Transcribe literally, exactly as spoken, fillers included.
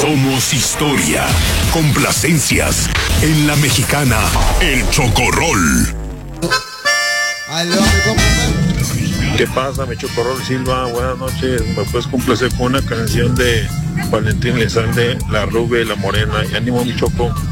Somos historia, complacencias en La Mexicana, El Chocorrol. ¿Qué pasa, mi Chocorrol Silva? Buenas noches. ¿Me puedes complacer con una canción de Valentín Elizalde, La Rubia y la Morena? Y ánimo, mi Choco.